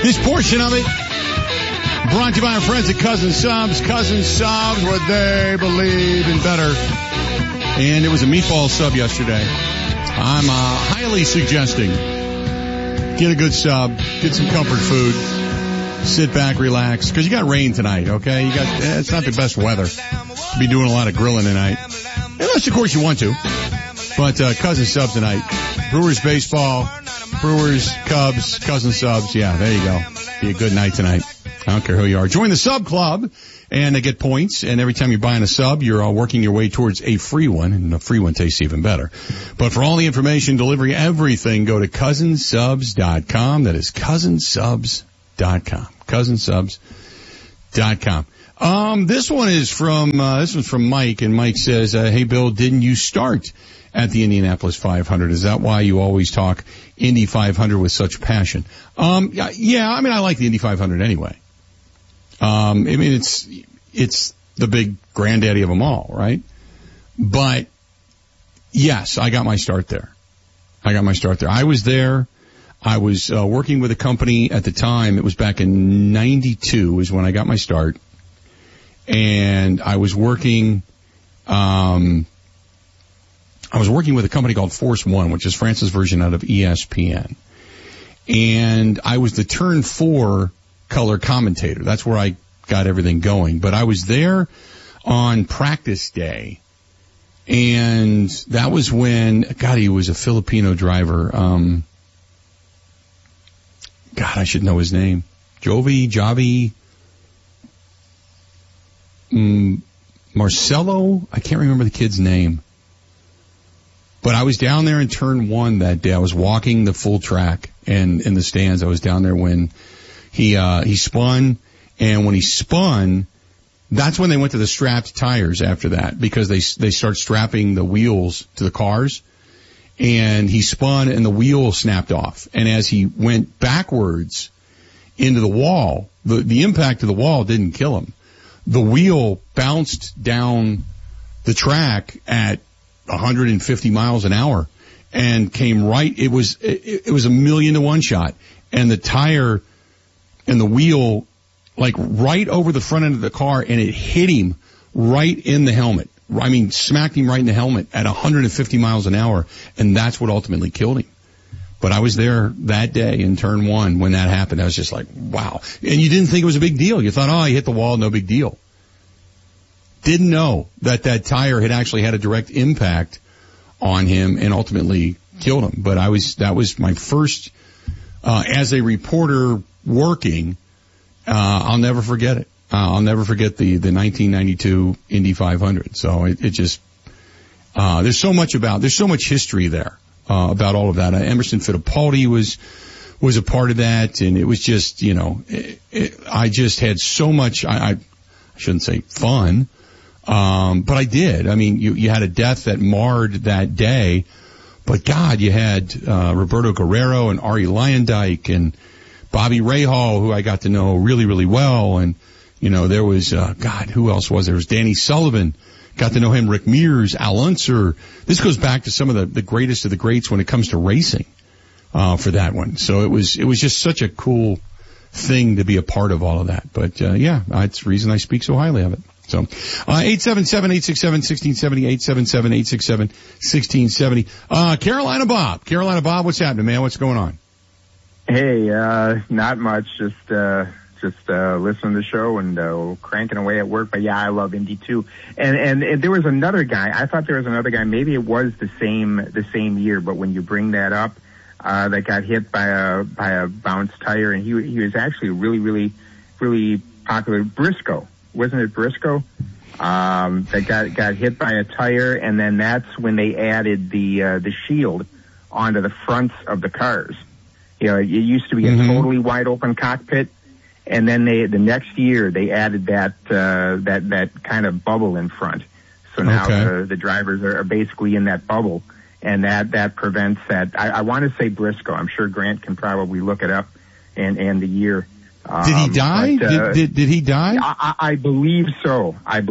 This portion of it brought to you by our friends at Cousin Subs. Cousin Subs, what they believe in better. And it was a meatball sub yesterday. I'm highly suggesting get a good sub, get some comfort food, sit back, relax, because you got rain tonight, okay? It's not the best weather to be doing a lot of grilling tonight. Unless, of course, you want to. But Cousin Subs tonight. Brewers baseball, Brewers, Cubs, Cousin Subs. Yeah, there you go. Be a good night tonight. I don't care who you are. Join the Sub Club and get points. And every time you're buying a sub, you're working your way towards a free one. And the free one tastes even better. But for all the information, delivery, everything, go to cousinsubs.com. That is cousinsubs.com. Cousinsubs.com. This one's from Mike. And Mike says, hey, Bill, didn't you start at the Indianapolis 500? Is that why you always talk Indy 500 with such passion? Yeah, I mean, I like the Indy 500 anyway. I mean, it's the big granddaddy of them all, right? But yes, I got my start there. I was there. I was working with a company at the time. It was back in 92 is when I got my start. And I was working with a company called Force One, which is France's version out of ESPN. And I was the Turn 4 color commentator. That's where I got everything going. But I was there on practice day. And that was when, God, he was a Filipino driver. God, I should know his name. Javi, Marcelo? I can't remember the kid's name. But I was down there in Turn 1 that day. I was walking the full track and in the stands. I was down there when he spun. And when he spun, that's when they went to the strapped tires after that, because they start strapping the wheels to the cars. And he spun and the wheel snapped off. And as he went backwards into the wall, the impact of the wall didn't kill him. The wheel bounced down the track at 150 miles an hour and came right. It was a 1,000,000-to-1 shot, and the tire and the wheel like right over the front end of the car, and it hit him right in the helmet. I mean, smacked him right in the helmet at 150 miles an hour, and that's what ultimately killed him. But I was there that day in Turn 1 when that happened. I was just like, wow. And you didn't think it was a big deal. You thought, he hit the wall, no big deal. Didn't know that tire had actually had a direct impact on him and ultimately killed him. But that was my first, as a reporter working, I'll never forget it. I'll never forget the 1992 Indy 500. So it just, there's so much history there, about all of that. Emerson Fittipaldi was a part of that, and it was just, I just had so much, I shouldn't say fun, but I did. I mean, you had a death that marred that day, but God, you had, Roberto Guerrero and Arie Luyendyk and Bobby Rahal, who I got to know really, really well. And, there was, who else was there? There was Danny Sullivan. Got to know him, Rick Mears, Al Unser. This goes back to some of the greatest of the greats when it comes to racing, for that one. So it was just such a cool thing to be a part of all of that. But, that's the reason I speak so highly of it. So, 877-867-1670, 877-867-1670. Carolina Bob, what's happening, man? What's going on? Hey, not much. Just listening to the show and cranking away at work. But yeah, I love Indy too. And there was another guy. I thought there was another guy. Maybe it was the same year. But when you bring that up, that got hit by a bounced tire, and he was actually really, really, really popular. Briscoe, wasn't it Briscoe? That got hit by a tire, and then that's when they added the shield onto the fronts of the cars. It used to be a totally wide open cockpit, and then the next year they added that kind of bubble in front. So now the drivers are basically in that bubble, and that prevents that. I want to say Briscoe. I'm sure Grant can probably look it up and the year. Did he die? Did he die? I believe so.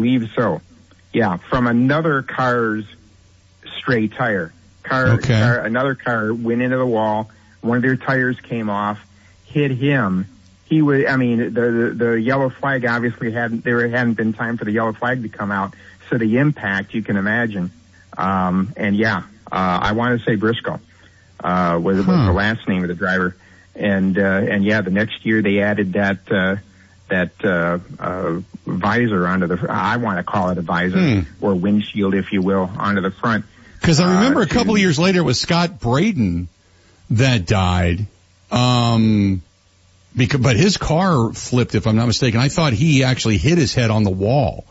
Yeah, from another car's stray tire. Another car went into the wall. One of their tires came off, hit him, he was, I mean, the yellow flag obviously hadn't been time for the yellow flag to come out. So the impact, you can imagine. I want to say Briscoe, was the last name of the driver. And the next year they added that visor onto I want to call it a visor or windshield, if you will, onto the front. Because I remember a couple of years later it was Scott Braden that died. But his car flipped, if I'm not mistaken. I thought he actually hit his head on the wall.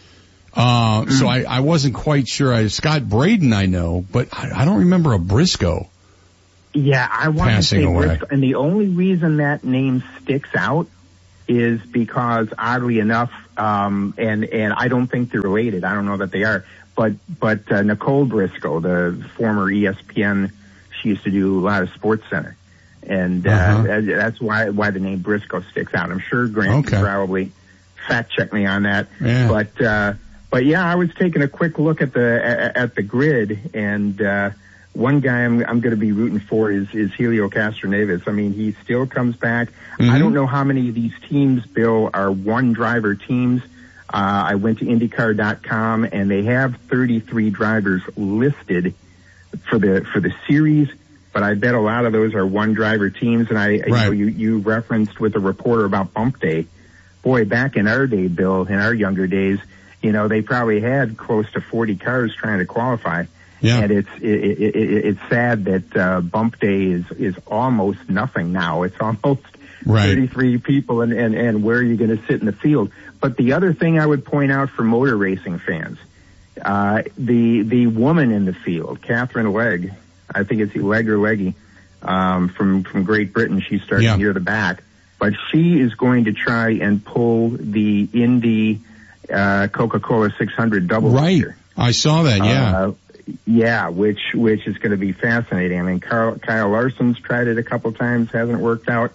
So I wasn't quite sure. Scott Braden I know, but I don't remember a Briscoe. Yeah, I want to say Briscoe. And the only reason that name sticks out is because, oddly enough, and I don't think they're related. I don't know that they are. But Nicole Briscoe, the former ESPN, she used to do a lot of SportsCenter. And that's why the name Briscoe sticks out. I'm sure Grant can probably fact check me on that. Yeah. But yeah, I was taking a quick look at the grid, and one guy I'm going to be rooting for is Helio Castroneves. I mean, he still comes back. I don't know how many of these teams, Bill, are one driver teams. I went to IndyCar.com, and they have 33 drivers listed for the series. But I bet a lot of those are one driver teams. And you referenced with a reporter about Bump Day. Boy, back in our day, Bill, in our younger days, they probably had close to 40 cars trying to qualify. Yeah. And it's sad that Bump Day is almost nothing now. It's almost 33 people, and where are you going to sit in the field? But the other thing I would point out for motor racing fans, the woman in the field, Catherine Legge, I think it's Legge or Legge, from Great Britain. She's starting near the back, but she is going to try and pull the Indy Coca-Cola 600 double. Right. I saw that. Which is going to be fascinating. I mean, Kyle Larson's tried it a couple times, hasn't worked out.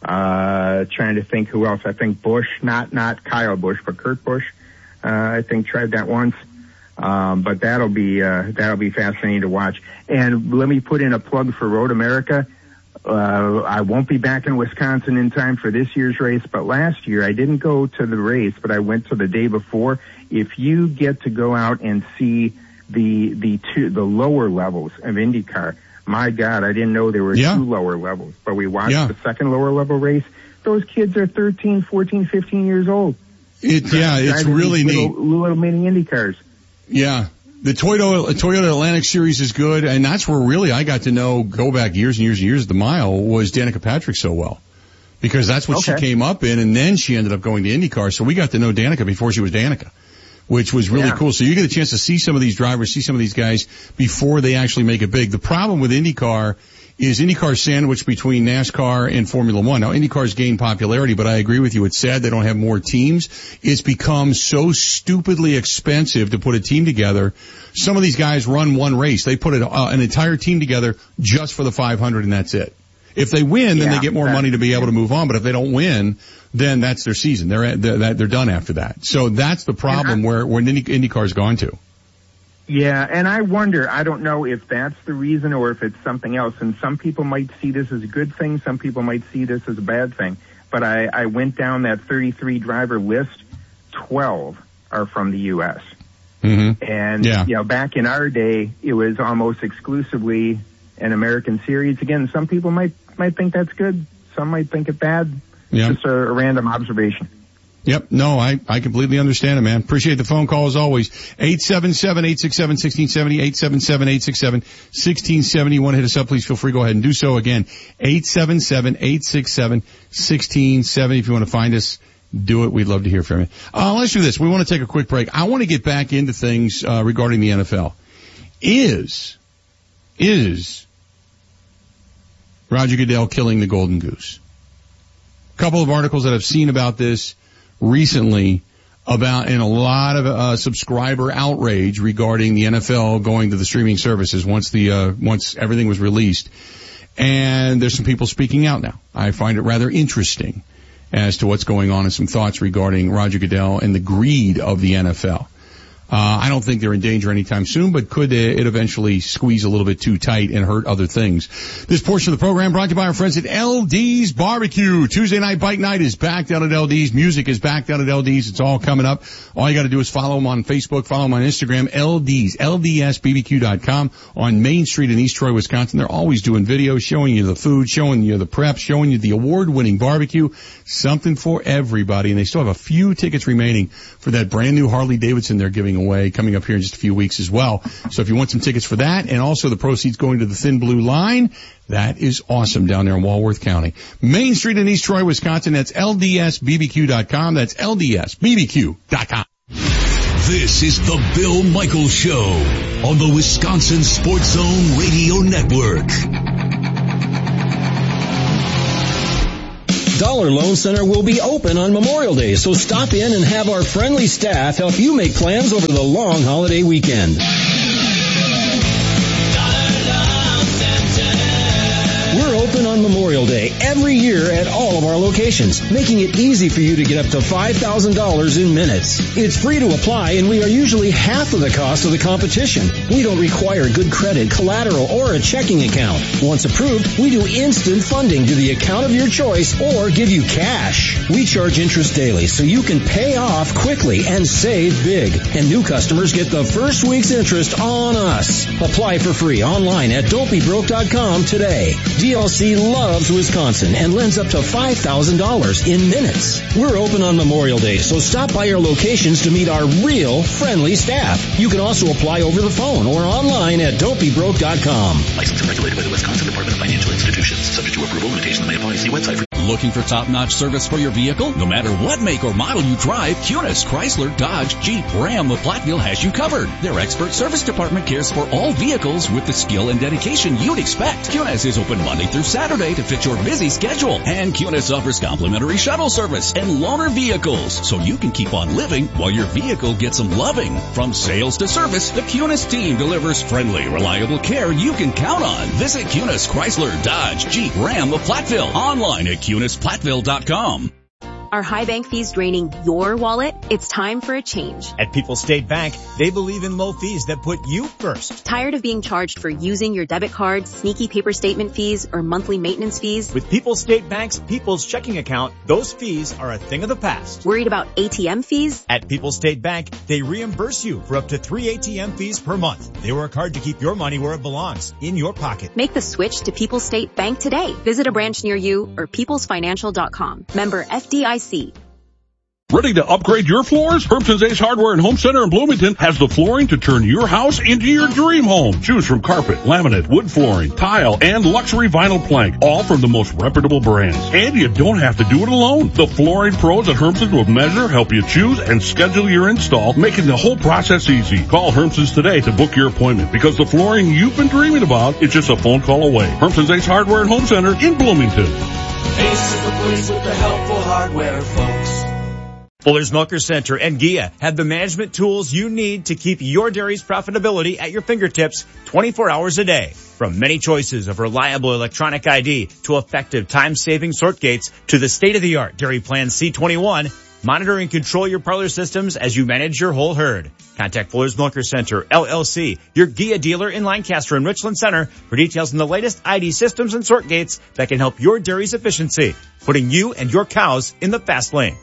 Trying to think who else. I think Busch, not Kyle Busch, but Kurt Busch, I think tried that once. But that'll be fascinating to watch. And let me put in a plug for Road America. I won't be back in Wisconsin in time for this year's race, but last year I didn't go to the race, but I went to the day before. If you get to go out and see the lower levels of IndyCar, my God, I didn't know there were two lower levels, but we watched the second lower level race. Those kids are 13, 14, 15 years old. It's really neat. Little mini Indy cars. Yeah. The Toyota Atlantic Series is good, and that's where really I got to know, go back years and years and years at the mile, was Danica Patrick so well. Because that's what she came up in, and then she ended up going to IndyCar, so we got to know Danica before she was Danica, which was really cool. So you get a chance to see some of these drivers, see some of these guys before they actually make it big. The problem with IndyCar is IndyCar's sandwiched between NASCAR and Formula One. Now, IndyCar's gained popularity, but I agree with you. It's sad they don't have more teams. It's become so stupidly expensive to put a team together. Some of these guys run one race. They put an entire team together just for the 500, and that's it. If they win, then they get more money to be able to move on. But if they don't win, then that's their season. They're done after that. So that's the problem where IndyCar's gone to. Yeah, and I wonder, I don't know if that's the reason or if it's something else. And some people might see this as a good thing. Some people might see this as a bad thing. But I went down that 33 driver list. 12 are from the U.S. Mm-hmm. And, back in our day, it was almost exclusively an American series. Again, some people might think that's good. Some might think it's bad. Yep. Just a random observation. Yep. No, I completely understand it, man. Appreciate the phone call as always. 877-867-1670, 877-867-1670. You want to hit us up, please feel free. Go ahead and do so again. 877-867-1670. If you want to find us, do it. We'd love to hear from you. Let's do this. We want to take a quick break. I want to get back into things, regarding the NFL. Is Roger Goodell killing the golden goose? A couple of articles that I've seen about this recently and a lot of subscriber outrage regarding the NFL going to the streaming services once everything was released. And there's some people speaking out now. I find it rather interesting as to what's going on and some thoughts regarding Roger Goodell and the greed of the NFL. I don't think they're in danger anytime soon, but could it eventually squeeze a little bit too tight and hurt other things? This portion of the program brought to you by our friends at LD's Barbecue. Tuesday night bike night is back down at LD's. Music is back down at LD's. It's all coming up. All you got to do is follow them on Facebook, follow them on Instagram, LD's, LDSBBQ.com on Main Street in East Troy, Wisconsin. They're always doing videos showing you the food, showing you the prep, showing you the award-winning barbecue. Something for everybody. And they still have a few tickets remaining for that brand new Harley Davidson they're giving away coming up here in just a few weeks as well. So if you want some tickets for that and also the proceeds going to the Thin Blue Line, that is awesome down there in Walworth County. Main Street in East Troy, Wisconsin. That's LDSBBQ.com. That's LDSBBQ.com. This is the Bill Michaels Show on the Wisconsin Sports Zone Radio Network. Dollar Loan Center will be open on Memorial Day, so stop in and have our friendly staff help you make plans over the long holiday weekend. We're open on Memorial Day every year at all of our locations, making it easy for you to get up to $5,000 in minutes. It's free to apply, and we are usually half of the cost of the competition. We don't require good credit, collateral, or a checking account. Once approved, we do instant funding to the account of your choice or give you cash. We charge interest daily, so you can pay off quickly and save big. And new customers get the first week's interest on us. Apply for free online at don'tbebroke.com today. DLC loves Wisconsin and lends up to $5,000 in minutes. We're open on Memorial Day, so stop by our locations to meet our real friendly staff. You can also apply over the phone or online at don'tbebroke.com. Licensed and regulated by the Wisconsin Department of Financial Institutions. Subject to approval. Limitations may apply. See website for... Looking for top-notch service for your vehicle? No matter what make or model you drive, Cunis, Chrysler, Dodge, Jeep, Ram of Platteville has you covered. Their expert service department cares for all vehicles with the skill and dedication you'd expect. Cunis is open Monday through Saturday to fit your busy schedule. And Cunis offers complimentary shuttle service and loaner vehicles, so you can keep on living while your vehicle gets some loving. From sales to service, the Cunis team delivers friendly, reliable care you can count on. Visit Cunis, Chrysler, Dodge, Jeep, Ram of Platteville. Online at CunisPlatteville.com. Are high bank fees draining your wallet? It's time for a change. At People's State Bank, they believe in low fees that put you first. Tired of being charged for using your debit card, sneaky paper statement fees, or monthly maintenance fees? With People's State Bank's People's Checking Account, those fees are a thing of the past. Worried about ATM fees? At People's State Bank, they reimburse you for up to 3 ATM fees per month. They work hard to keep your money where it belongs, in your pocket. Make the switch to People's State Bank today. Visit a branch near you or peoplesfinancial.com. Member FDIC. Ready to upgrade your floors? Hermson's Ace Hardware and Home Center in Bloomington has the flooring to turn your house into your dream home. Choose from carpet, laminate, wood flooring, tile, and luxury vinyl plank, all from the most reputable brands. And you don't have to do it alone. The flooring pros at Hermson's will measure, help you choose, and schedule your install, making the whole process easy. Call Hermson's today to book your appointment, because the flooring you've been dreaming about is just a phone call away. Hermson's Ace Hardware and Home Center in Bloomington. Ace is the place with the helpful hardware, folks. Fuller's Milker Center and GIA have the management tools you need to keep your dairy's profitability at your fingertips 24 hours a day. From many choices of reliable electronic ID to effective time-saving sort gates to the state-of-the-art Dairy Plan C21, monitor and control your parlor systems as you manage your whole herd. Contact Fuller's Milker Center, LLC, your GIA dealer in Lancaster and Richland Center for details on the latest ID systems and sort gates that can help your dairy's efficiency, putting you and your cows in the fast lane.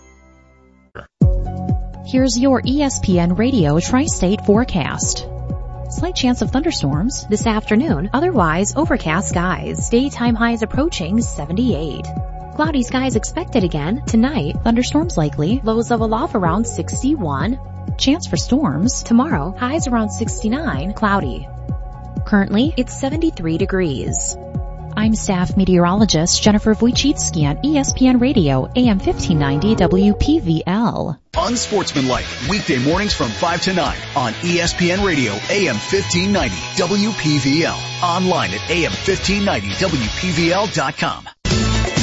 Here's your ESPN Radio Tri-State forecast. Slight chance of thunderstorms this afternoon, otherwise overcast skies. Daytime highs approaching 78. Cloudy skies expected again tonight. Thunderstorms likely. Lows level off around 61. Chance for storms tomorrow. Highs around 69. Cloudy. Currently, it's 73 degrees. I'm staff meteorologist Jennifer Wojcicki on ESPN Radio, AM 1590 WPVL. Unsportsmanlike, weekday mornings from 5 to 9 on ESPN Radio, AM 1590 WPVL. Online at AM1590WPVL.com.